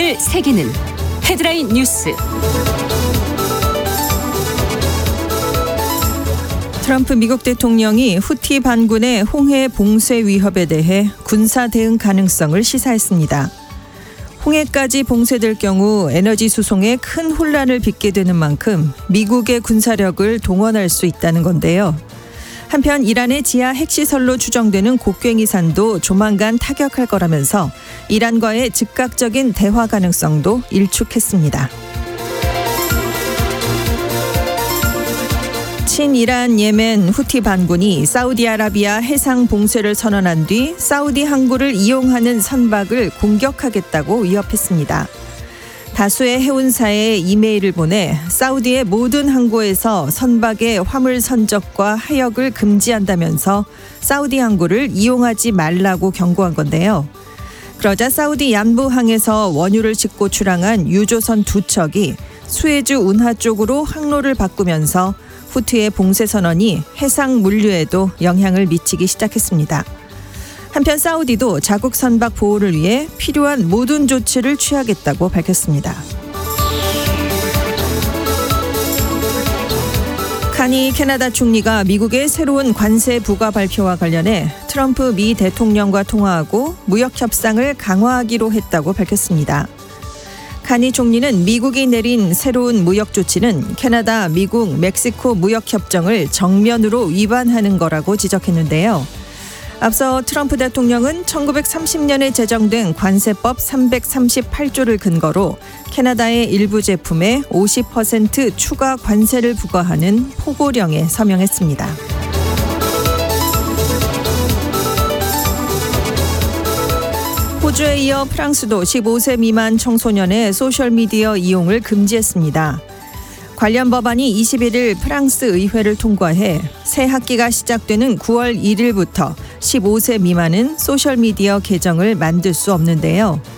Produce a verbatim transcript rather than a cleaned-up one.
이야기를 새기는 헤드라인 뉴스. 트럼프 미국 대통령이 후티 반군의 홍해 봉쇄 위협에 대해 군사 대응 가능성을 시사했습니다. 홍해까지 봉쇄될 경우 에너지 수송에 큰 혼란을 빚게 되는 만큼 미국의 군사력을 동원할 수 있다는 건데요. 한편 이란의 지하 핵시설로 추정되는 곡괭이산도 조만간 타격할 거라면서 이란과의 즉각적인 대화 가능성도 일축했습니다. 친이란 예멘 후티 반군이 사우디아라비아 해상 봉쇄를 선언한 뒤 사우디 항구를 이용하는 선박을 공격하겠다고 위협했습니다. 다수의 해운사에 이메일을 보내 사우디의 모든 항구에서 선박의 화물 선적과 하역을 금지한다면서 사우디 항구를 이용하지 말라고 경고한 건데요. 그러자 사우디 얀부항에서 원유를 싣고 출항한 유조선 두 척이 수에즈 운하 쪽으로 항로를 바꾸면서 후티의 봉쇄 선언이 해상 물류에도 영향을 미치기 시작했습니다. 한편 사우디도 자국 선박 보호를 위해 필요한 모든 조치를 취하겠다고 밝혔습니다. 카니 캐나다 총리가 미국의 새로운 관세 부과 발표와 관련해 트럼프 미 대통령과 통화하고 무역 협상을 강화하기로 했다고 밝혔습니다. 카니 총리는 미국이 내린 새로운 무역 조치는 캐나다, 미국, 멕시코 무역 협정을 정면으로 위반하는 거라고 지적했는데요. 앞서 트럼프 대통령은 천구백삼십 년에 제정된 관세법 삼백삼십팔 조를 근거로 캐나다의 일부 제품에 오십 퍼센트 추가 관세를 부과하는 포고령에 서명했습니다. 호주에 이어 프랑스도 십오 세 미만 청소년의 소셜미디어 이용을 금지했습니다. 관련 법안이 이십일 일 프랑스 의회를 통과해 새 학기가 시작되는 구월 일일부터 십오 세 미만은 소셜미디어 계정을 만들 수 없는데요.